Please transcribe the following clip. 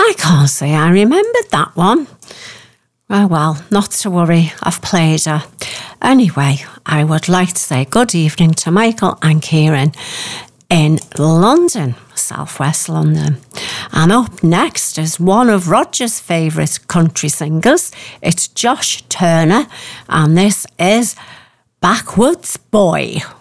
I can't say I remembered that one. Oh well, not to worry, I've played her. Anyway, I would like to say good evening to Michael and Kieran in London, southwest London. And up next is one of Roger's favourite country singers. It's Josh Turner, and this is Backwoods Boy.